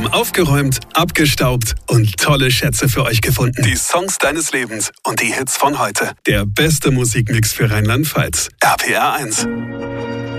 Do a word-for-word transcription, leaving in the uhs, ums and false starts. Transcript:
haben aufgeräumt, abgestaubt und tolle Schätze für euch gefunden. Die Songs deines Lebens und die Hits von heute. Der beste Musikmix für Rheinland-Pfalz. R P R eins.